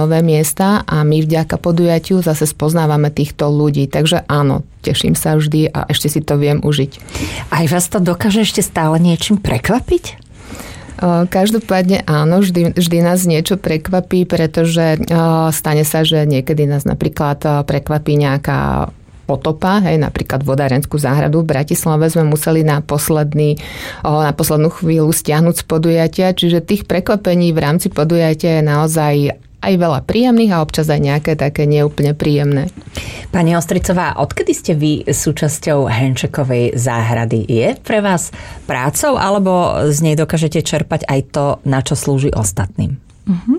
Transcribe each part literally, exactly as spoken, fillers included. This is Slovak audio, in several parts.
nové miesta a my vďaka podujatiu zase spoznávame týchto ľudí. Takže áno, teším sa vždy a ešte si to viem užiť. Aj vás to dokáže ešte stále niečím prekvapiť? Každopádne áno, vždy, vždy nás niečo prekvapí, pretože stane sa, že niekedy nás napríklad prekvapí nejaká potopa, hej, napríklad vodárenskú záhradu v Bratislave sme museli na, posledný, na poslednú chvíľu stiahnuť z podujatia, čiže tých prekvapení v rámci podujatia je naozaj aj veľa príjemných a občas aj nejaké také neúplne príjemné. Pani Ostricová, odkedy ste vy súčasťou Henčekovej záhrady? Je pre vás prácou, alebo z nej dokážete čerpať aj to, na čo slúži ostatným? Uh-huh.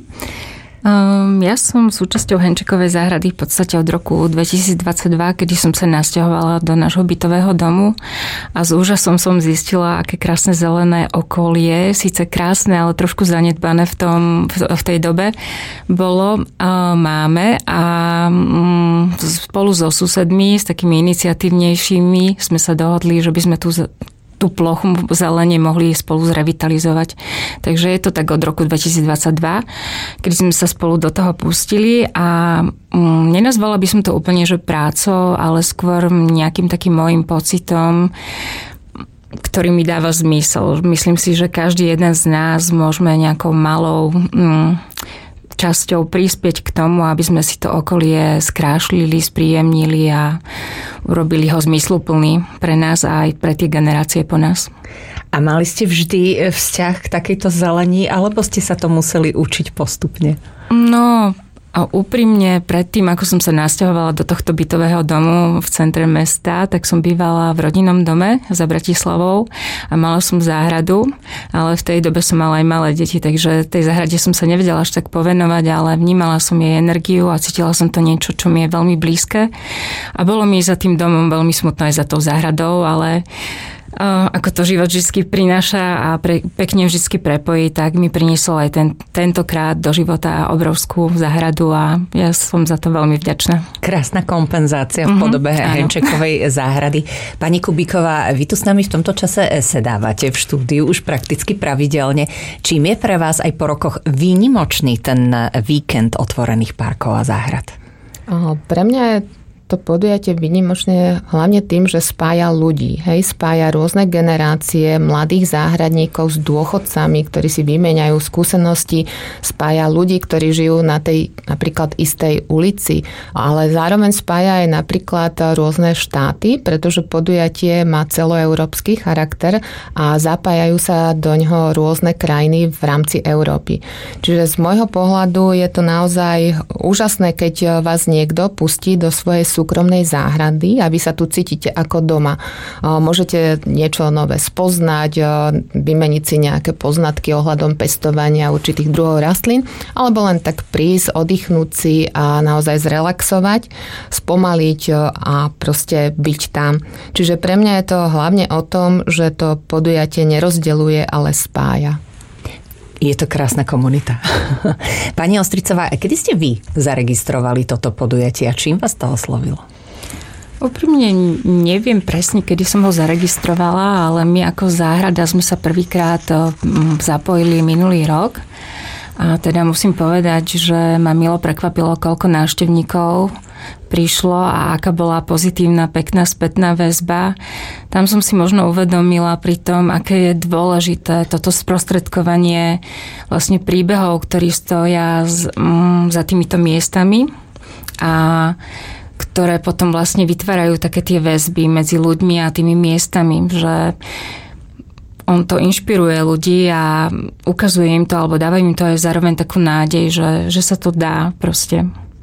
Um, ja som súčasťou Henčekovej záhrady v podstate od roku dvetisícdvadsaťdva, kedy som sa nasťahovala do nášho bytového domu a s úžasom som zistila, aké krásne zelené okolie, síce krásne, ale trošku zanedbané v, tom, v, v tej dobe bolo, uh, máme a um, spolu so susedmi, s takými iniciatívnejšími sme sa dohodli, že by sme tu tú plochu zelene mohli spolu zrevitalizovať. Takže je to tak od roku dvetisícdvadsaťdva, keď sme sa spolu do toho pustili a um, nenazvala by som to úplne, že prácou, ale skôr nejakým takým môjim pocitom, ktorý mi dáva zmysel. Myslím si, že každý jeden z nás môžeme nejakou malou um, časťou prispieť k tomu, aby sme si to okolie skrášlili, spríjemnili a urobili ho zmysluplný pre nás a aj pre tie generácie po nás. A mali ste vždy vzťah k takejto zelení, alebo ste sa to museli učiť postupne? No, a úprimne predtým, ako som sa nasťahovala do tohto bytového domu v centre mesta, tak som bývala v rodinnom dome za Bratislavou a mala som záhradu, ale v tej dobe som mala aj malé deti, takže tej záhrade som sa nevedela až tak povenovať, ale vnímala som jej energiu a cítila som to niečo, čo mi je veľmi blízke. A bolo mi za tým domom veľmi smutno aj za tou záhradou, ale ako to život vždy prináša a pre, pekne vždy prepojí, tak mi priniesol aj ten, tentokrát do života obrovskú záhradu a ja som za to veľmi vďačná. Krásna kompenzácia v podobe mm-hmm, Henčekovej záhrady. Pani Kubíková, vy tu s nami v tomto čase sedávate v štúdiu už prakticky pravidelne. Čím je pre vás aj po rokoch výnimočný ten víkend otvorených parkov a záhrad? Pre mňa je to podujatie výnimočné hlavne tým, že spája ľudí. Hej, spája rôzne generácie mladých záhradníkov s dôchodcami, ktorí si vymieňajú skúsenosti, spája ľudí, ktorí žijú na tej napríklad istej ulici, ale zároveň spája aj napríklad rôzne štáty, pretože podujatie má celoeurópsky charakter a zapájajú sa do ňoho rôzne krajiny v rámci Európy. Čiže z môjho pohľadu je to naozaj úžasné, keď vás niekto pustí do svojej súkromnej záhrady a vy sa tu cítite ako doma. Môžete niečo nové spoznať, vymeniť si nejaké poznatky ohľadom pestovania určitých druhov rastlín, alebo len tak prísť, oddychnúť si a naozaj zrelaxovať, spomaliť a proste byť tam. Čiže pre mňa je to hlavne o tom, že to podujatie nerozdeľuje, ale spája. Je to krásna komunita. Pani Ostricová, kedy ste vy zaregistrovali toto podujatie a čím vás to oslovilo? Úprimne neviem presne, kedy som ho zaregistrovala, ale my ako záhrada sme sa prvýkrát zapojili minulý rok. A teda musím povedať, že ma milo prekvapilo, koľko návštevníkov prišlo a aká bola pozitívna, pekná spätná väzba. Tam som si možno uvedomila pri tom, aké je dôležité toto sprostredkovanie vlastne príbehov, ktorí stoja z, mm, za týmito miestami a ktoré potom vlastne vytvárajú také tie väzby medzi ľuďmi a tými miestami, že on to inšpiruje ľudí a ukazuje im to, alebo dáva im to aj zároveň takú nádej, že, že sa to dá proste.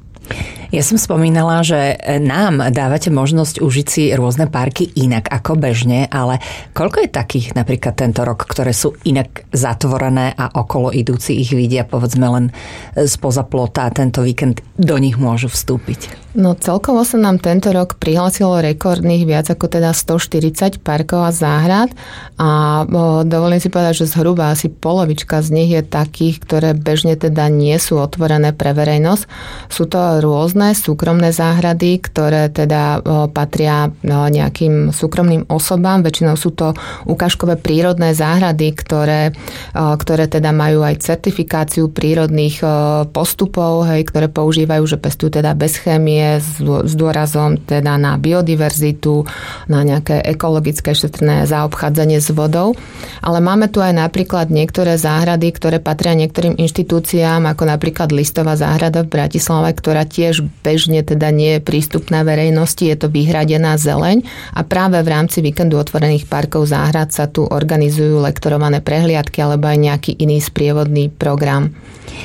Ja som spomínala, že nám dávate možnosť užiť si rôzne parky inak ako bežne, ale koľko je takých napríklad tento rok, ktoré sú inak zatvorené a okolo idúci ich vidia, povedzme len spoza plota a tento víkend do nich môžu vstúpiť? No celkovo sa nám tento rok prihlásilo rekordných viac ako teda stoštyridsať parkov a záhrad a dovolím si povedať, že zhruba asi polovička z nich je takých, ktoré bežne teda nie sú otvorené pre verejnosť. Sú to rôzne súkromné záhrady, ktoré teda patria nejakým súkromným osobám. Väčšinou sú to ukážkové prírodné záhrady, ktoré, ktoré teda majú aj certifikáciu prírodných postupov, hej, ktoré používajú, že pestujú teda bez chémie, s dôrazom teda na biodiverzitu, na nejaké ekologické šetrné zaobchádzanie s vodou. Ale máme tu aj napríklad niektoré záhrady, ktoré patria niektorým inštitúciám, ako napríklad Listová záhrada v Bratislave, ktorá tiež bežne teda nie je prístupná verejnosti, je to vyhradená zeleň a práve v rámci víkendu otvorených parkov záhrad sa tu organizujú lektorované prehliadky alebo aj nejaký iný sprievodný program.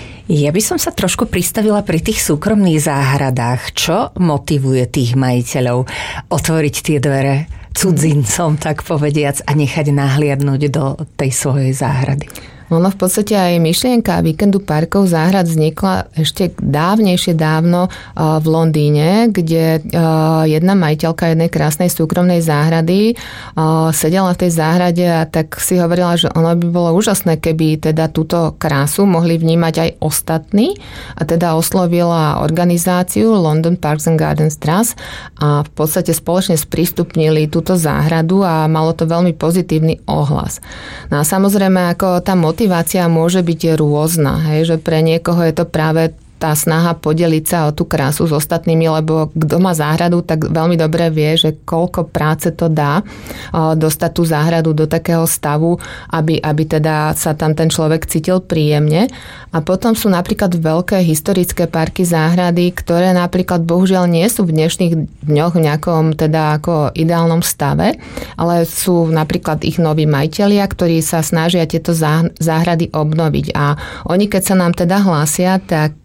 Ja by som sa trošku pristavila pri tých súkromných záhradách. Čo motivuje tých majiteľov otvoriť tie dvere cudzincom, tak povediac, a nechať nahliadnúť do tej svojej záhrady? Ono v podstate aj myšlienka víkendu parkov záhrad vznikla ešte dávnejšie dávno v Londýne, kde jedna majiteľka jednej krásnej súkromnej záhrady sedela v tej záhrade a tak si hovorila, že ono by bolo úžasné, keby teda túto krásu mohli vnímať aj ostatní a teda oslovila organizáciu London Parks and Gardens Trust a v podstate spoločne sprístupnili túto záhradu a malo to veľmi pozitívny ohlas. No a samozrejme, ako tá motivácia môže byť rôzna, hej, že pre niekoho je to práve tá snaha podeliť sa o tú krásu s ostatnými, lebo kto má záhradu, tak veľmi dobre vie, že koľko práce to dá dostať tú záhradu do takého stavu, aby, aby teda sa tam ten človek cítil príjemne. A potom sú napríklad veľké historické parky záhrady, ktoré napríklad bohužiaľ nie sú v dnešných dňoch v nejakom teda ako ideálnom stave, ale sú napríklad ich noví majitelia, ktorí sa snažia tieto záhrady obnoviť. A oni, keď sa nám teda hlásia, tak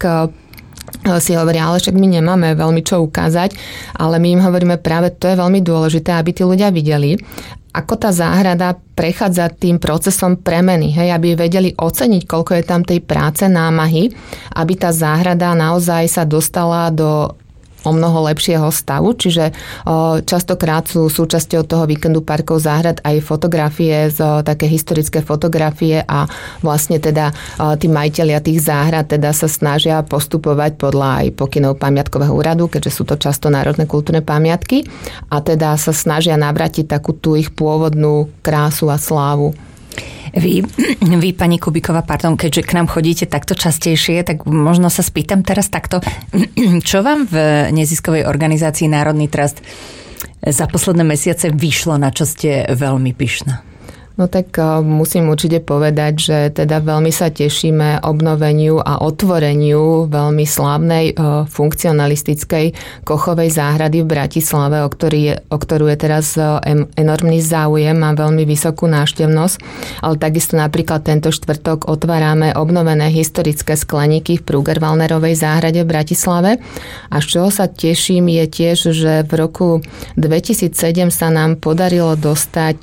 si hovoria, ale však my nemáme veľmi čo ukázať, ale my im hovoríme práve, to je veľmi dôležité, aby tí ľudia videli, ako tá záhrada prechádza tým procesom premeny, hej, aby vedeli oceniť, koľko je tam tej práce, námahy, aby tá záhrada naozaj sa dostala do o mnoho lepšieho stavu, čiže o, častokrát sú súčasťou toho víkendu parkov záhrad aj fotografie, z, také historické fotografie a vlastne teda o, tí majitelia tých záhrad teda sa snažia postupovať podľa aj pokynov pamiatkového úradu, keďže sú to často národné kultúrne pamiatky a teda sa snažia navrátiť takú tú ich pôvodnú krásu a slávu. Vy, vy, pani Kubíková, pardon, keďže k nám chodíte takto častejšie, tak možno sa spýtam teraz takto. Čo vám v neziskovej organizácii Národný trust za posledné mesiace vyšlo, na čo ste veľmi pyšná? No tak musím určite povedať, že teda veľmi sa tešíme obnoveniu a otvoreniu veľmi slávnej funkcionalistickej kochovej záhrady v Bratislave, o, ktorý je, o ktorú je teraz enormný záujem, má veľmi vysokú návštevnosť, ale takisto napríklad tento štvrtok otvárame obnovené historické skleníky v Prúger-Wallnerovej záhrade v Bratislave a z čoho sa teším je tiež, že v roku dvetisícsedem sa nám podarilo dostať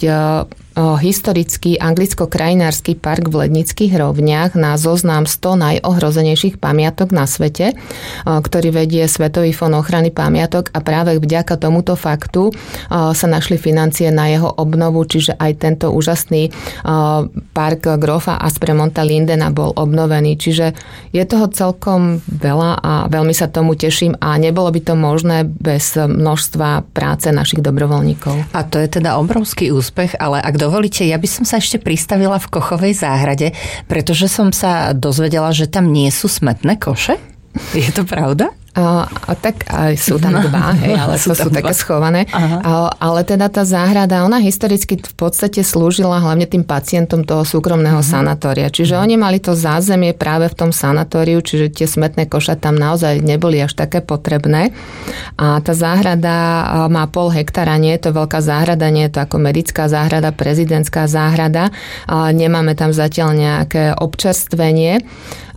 historický anglicko-krajinársky park v Lednických rovniach na zoznam sto najohrozenejších pamiatok na svete, ktorý vedie Svetový fond ochrany pamiatok a práve vďaka tomuto faktu sa našli financie na jeho obnovu, čiže aj tento úžasný park Grofa Aspromonte Lindena bol obnovený. Čiže je toho celkom veľa a veľmi sa tomu teším a nebolo by to možné bez množstva práce našich dobrovoľníkov. A to je teda obrovský úspech, ale ak dovolíte, ja by som sa ešte pristavila v Kochovej záhrade, pretože som sa dozvedela, že tam nie sú smetné koše. Je to pravda? A, a tak aj sú tam dva, hej, ale to sú, sú také schované. A, ale teda tá záhrada, ona historicky v podstate slúžila hlavne tým pacientom toho súkromného uh-huh. sanatória. Čiže uh-huh. oni mali to zázemie práve v tom sanatóriu, čiže tie smetné koša tam naozaj neboli až také potrebné. A tá záhrada má pol hektára, nie je to veľká záhrada, nie je to ako medická záhrada, prezidentská záhrada. A nemáme tam zatiaľ nejaké občerstvenie.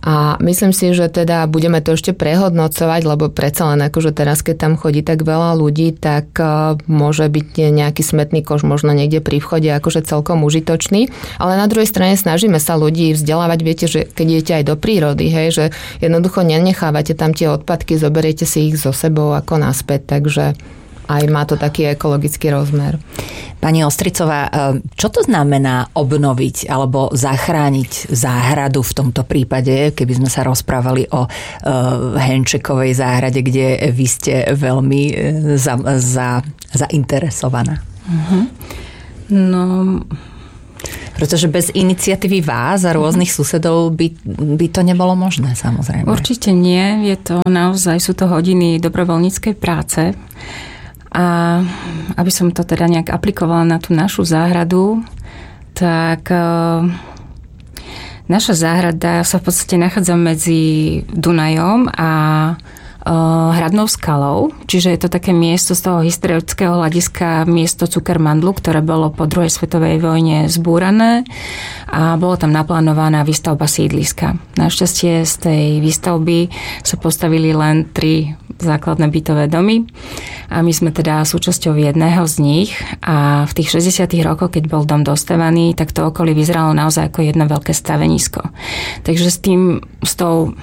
A myslím si, že teda budeme to ešte prehodnocovať, lebo predsa len akože teraz, keď tam chodí tak veľa ľudí, tak môže byť nejaký smetný koš možno niekde pri vchode akože celkom užitočný. Ale na druhej strane snažíme sa ľudí vzdelávať. Viete, že keď idete aj do prírody, hej, že jednoducho nenechávate tam tie odpadky, zoberiete si ich so sebou ako naspäť, takže aj má to taký ekologický rozmer. Pani Ostricová, čo to znamená obnoviť alebo zachrániť záhradu v tomto prípade, keby sme sa rozprávali o Henčekovej záhrade, kde vy ste veľmi za, za, zainteresovaná? Uh-huh. No... Pretože bez iniciatívy vás a rôznych susedov by, by to nebolo možné, samozrejme. Určite nie. Je to naozaj, sú to hodiny dobrovoľníckej práce. A aby som to teda nejak aplikovala na tú našu záhradu, tak e, naša záhrada sa v podstate nachádza medzi Dunajom a Hradnou skalou, čiže je to také miesto z toho historického hľadiska miesto Cukermandlu, ktoré bolo po druhej svetovej vojne zbúrané a bolo tam naplánovaná výstavba sídliska. Našťastie z tej výstavby sa postavili len tri základné bytové domy a my sme teda súčasťou jedného z nich a v tých šesťdesiatych rokoch, keď bol dom dostavaný, tak to okolie vyzeralo naozaj ako jedno veľké stavenisko. Takže s tým, s tou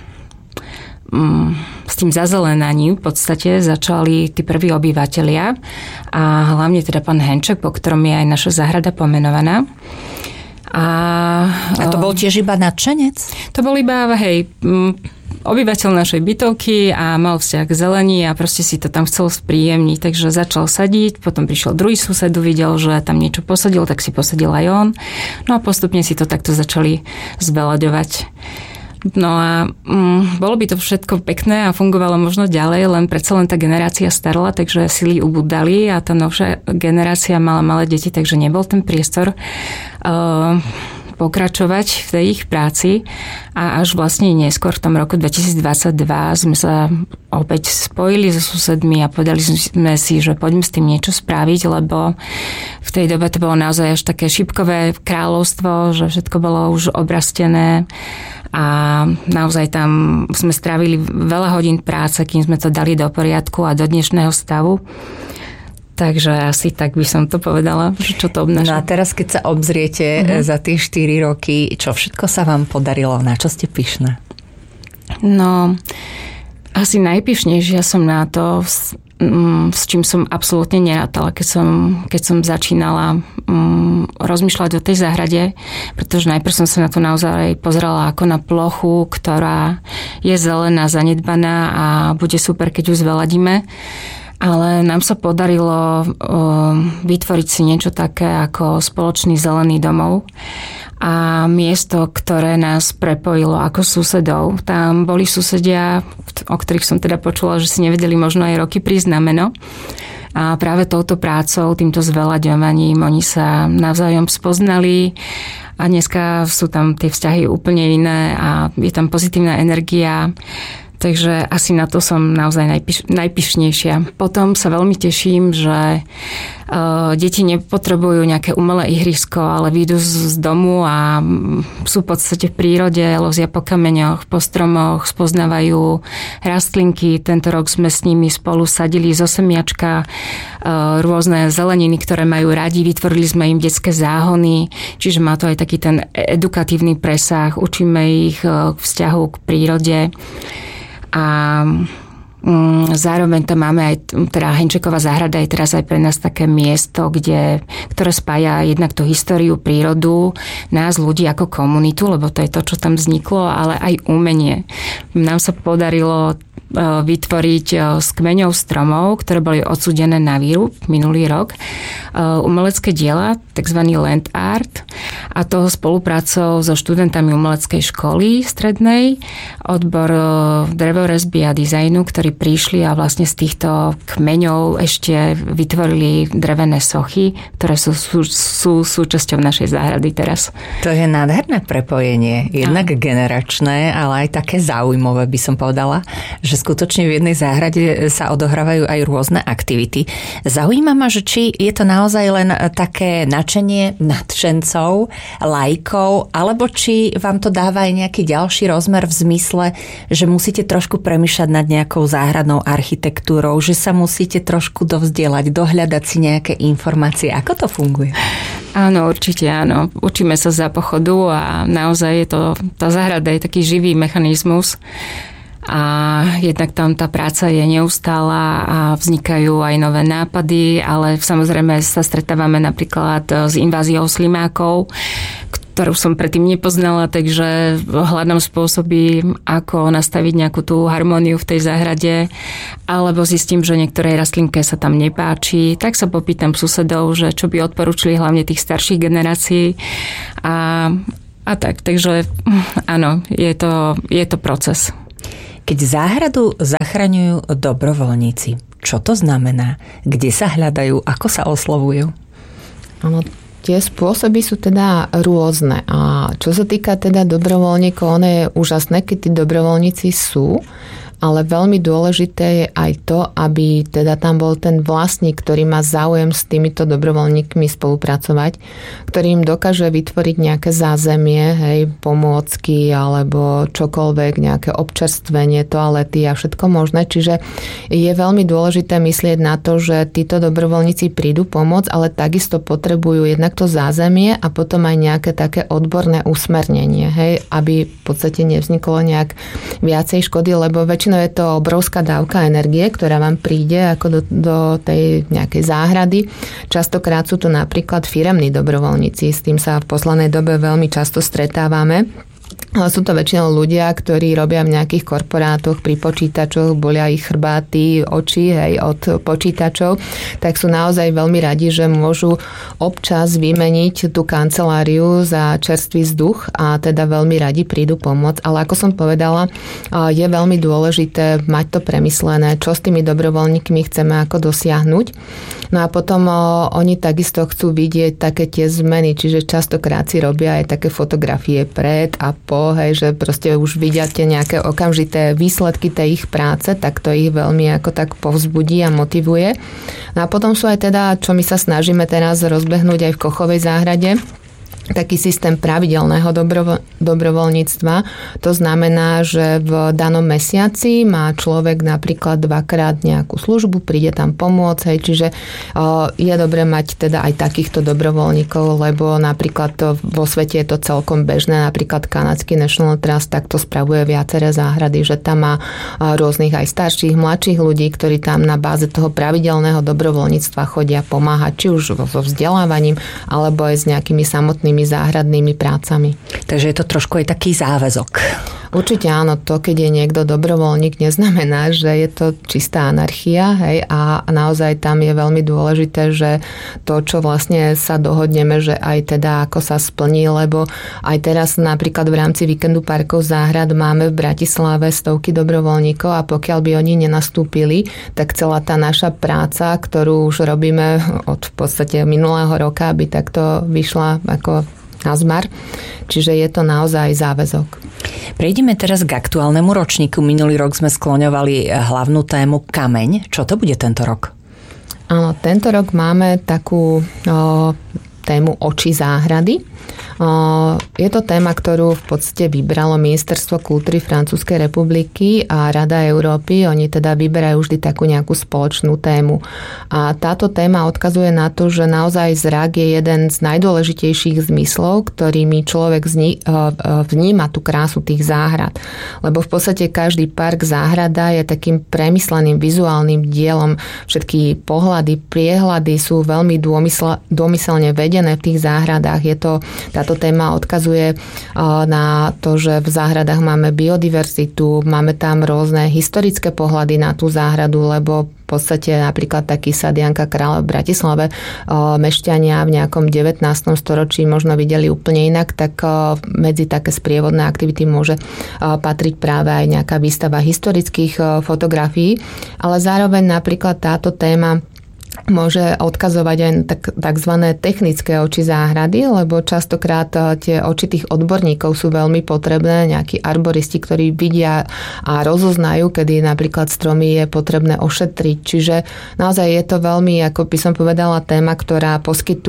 s tým zazelenaním v podstate začali tí prví obyvatelia a hlavne teda pán Henček, po ktorom je aj naša záhrada pomenovaná. A, a to bol tiež iba nadšenec? To bol iba, hej, obyvateľ našej bytovky a mal vzťah k zelení a proste si to tam chcel spríjemniť, takže začal sadiť, potom prišiel druhý sused, uvidel, že tam niečo posadil, tak si posadil aj on. No a postupne si to takto začali zveľaďovať. No a mm, bolo by to všetko pekné a fungovalo možno ďalej, len predsa len tá generácia starla, takže sily ubudali a tá novšia generácia mala malé deti, takže nebol ten priestor uh, pokračovať v tej ich práci a až vlastne neskôr v tom roku dvetisícdvadsaťdva sme sa opäť spojili so susedmi a povedali sme si, že poďme s tým niečo spraviť, lebo v tej dobe to bolo naozaj až také šípkové kráľovstvo, že všetko bolo už obrastené a naozaj tam sme strávili veľa hodín práce, kým sme to dali do poriadku a do dnešného stavu. Takže asi tak by som to povedala, že čo to obnáša. No a teraz, keď sa obzriete uh-huh. za tie štyri roky, čo všetko sa vám podarilo? Na čo ste pyšné? No, asi najpyšnejšia som na to, s, s čím som absolútne nerátala, keď som, keď som začínala um, rozmýšľať o tej záhrade, pretože najprv som sa na to naozaj pozerala ako na plochu, ktorá je zelená, zanedbaná a bude super, keď ju zveladíme. Ale nám sa podarilo vytvoriť si niečo také ako spoločný zelený domov a miesto, ktoré nás prepojilo ako susedov. Tam boli susedia, o ktorých som teda počula, že si nevedeli možno aj roky prísť na meno. A práve touto prácou, týmto zveľaďovaním oni sa navzájom spoznali a dneska sú tam tie vzťahy úplne iné a je tam pozitívna energia. Takže asi na to som naozaj najpiš- najpyšnejšia. Potom sa veľmi teším, že uh, deti nepotrebujú nejaké umelé ihrisko, ale výjdu z, z domu a sú v podstate v prírode, lovia po kameňoch, po stromoch, spoznávajú rastlinky. Tento rok sme s nimi spolu sadili zo semiačka uh, rôzne zeleniny, ktoré majú radi. Vytvorili sme im detské záhony, čiže má to aj taký ten edukatívny presah. Učíme ich uh, k vzťahu k prírode. A um, zároveň to máme aj, teda Henčeková záhrada je teraz aj pre nás také miesto, kde, ktoré spája jednak tú históriu, prírodu, nás ľudí ako komunitu, lebo to je to, čo tam vzniklo, ale aj umenie. Nám sa podarilo vytvoriť z kmeňov stromov, ktoré boli odsúdené na výrub minulý rok, umelecké diela, takzvaný land art, a toho spoluprácou so študentami umeleckej školy strednej, odbor drevorezby a dizajnu, ktorí ktorí prišli a vlastne z týchto kmeňov ešte vytvorili drevené sochy, ktoré sú, sú, sú súčasťou našej záhrady teraz. To je nádherné prepojenie. Jednak a. generačné, ale aj také zaujímavé by som povedala, že skutočne v jednej záhrade sa odohrávajú aj rôzne aktivity. Zaujíma ma, že či je to naozaj len také nadšenie nadšencov, laikov, alebo či vám to dáva aj nejaký ďalší rozmer v zmysle, že musíte trošku premýšľať nad nejakou záhradnou architektúrou, že sa musíte trošku dovzdielať, dohľadať si nejaké informácie. Ako to funguje? Áno, určite áno. Učíme sa za pochodu a naozaj je to, tá záhrada je taký živý mechanizmus a jednak tam tá práca je neustála a vznikajú aj nové nápady, ale samozrejme sa stretávame napríklad s inváziou slimákov, ktorú som predtým nepoznala, takže hľadám spôsoby, ako nastaviť nejakú tú harmóniu v tej záhrade, alebo zistím, že niektorej rastlinke sa tam nepáči, tak sa popýtam susedov, že čo by odporúčili hlavne tých starších generácií a, a tak, takže áno, je to, je to proces. Keď záhradu zachraňujú dobrovoľníci, čo to znamená? Kde sa hľadajú? Ako sa oslovujú? Áno, tie spôsoby sú teda rôzne. A čo sa týka teda dobrovoľníkov, ono je úžasné, keď tí dobrovoľníci sú, ale veľmi dôležité je aj to, aby teda tam bol ten vlastník, ktorý má záujem s týmito dobrovoľníkmi spolupracovať, ktorý im dokáže vytvoriť nejaké zázemie, hej, pomôcky alebo čokoľvek, nejaké občerstvenie, toalety a všetko možné. Čiže je veľmi dôležité myslieť na to, že títo dobrovoľníci prídu pomôcť, ale takisto potrebujú jednak to zázemie a potom aj nejaké také odborné usmernenie, hej, aby v podstate nevzniklo nejak viacej škody, lebo väčšinou je to obrovská dávka energie, ktorá vám príde ako do, do tej nejakej záhrady. Častokrát sú tu napríklad firemní dobrovoľníci, s tým sa v poslednej dobe veľmi často stretávame. Ale sú to väčšinou ľudia, ktorí robia v nejakých korporátoch, pri počítačoch, bolia ich chrbáty, oči, hej, od počítačov, tak sú naozaj veľmi radi, že môžu občas vymeniť tú kanceláriu za čerstvý vzduch a teda veľmi radi prídu pomôcť. Ale ako som povedala, je veľmi dôležité mať to premyslené, čo s tými dobrovoľníkmi chceme ako dosiahnuť. No a potom o, oni takisto chcú vidieť také tie zmeny, čiže častokrát si robia aj také fotografie pred a po, hej, že proste už vidiate nejaké okamžité výsledky tej ich práce, tak to ich veľmi ako tak povzbudí a motivuje. No a potom sú aj teda, čo my sa snažíme teraz rozbehnúť aj v Kochovej záhrade, taký systém pravidelného dobrovo- dobrovoľníctva. To znamená, že v danom mesiaci má človek napríklad dvakrát nejakú službu, príde tam pomôcť, hej, čiže o, je dobre mať teda aj takýchto dobrovoľníkov, lebo napríklad to, vo svete je to celkom bežné, napríklad kanadský National Trust takto spravuje viaceré záhrady, že tam má o, rôznych aj starších, mladších ľudí, ktorí tam na báze toho pravidelného dobrovoľníctva chodia pomáhať, či už so vzdelávaním, alebo aj s nejakými samotnými záhradnými prácami. Takže je to trošku aj taký záväzok. Určite áno, to keď je niekto dobrovoľník, neznamená, že je to čistá anarchia, hej, a naozaj tam je veľmi dôležité, že to, čo vlastne sa dohodneme, že aj teda ako sa splní, lebo aj teraz napríklad v rámci víkendu parkov záhrad máme v Bratislave stovky dobrovoľníkov a pokiaľ by oni nenastúpili, tak celá tá naša práca, ktorú už robíme od v podstate minulého roka, by takto vyšla ako na zmar. Čiže je to naozaj záväzok. Prejdeme teraz k aktuálnemu ročníku. Minulý rok sme skloňovali hlavnú tému kameň. Čo to bude tento rok? Áno, tento rok máme takú o, tému oči záhrady. Je to téma, ktorú v podstate vybralo Ministerstvo kultúry Francúzskej republiky a Rada Európy. Oni teda vyberajú vždy takú nejakú spoločnú tému. A táto téma odkazuje na to, že naozaj zrak je jeden z najdôležitejších zmyslov, ktorými človek vníma tú krásu tých záhrad. Lebo v podstate každý park, záhrada je takým premysleným vizuálnym dielom. Všetky pohľady, priehľady sú veľmi dômyselne vedené vedené v tých záhradách. Je to, táto téma odkazuje na to, že v záhradách máme biodiverzitu, máme tam rôzne historické pohľady na tú záhradu, lebo v podstate napríklad taký sad Janka Kráľa v Bratislave mešťania v nejakom devätnástom storočí možno videli úplne inak, tak medzi také sprievodné aktivity môže patriť práve aj nejaká výstava historických fotografií, ale zároveň napríklad táto téma môže odkazovať aj tak, takzvané technické oči záhrady, lebo častokrát tie oči tých odborníkov sú veľmi potrebné, nejakí arboristi, ktorí vidia a rozoznajú, kedy napríklad stromy je potrebné ošetriť. Čiže naozaj je to veľmi, ako by som povedala, téma, ktorá poskytuje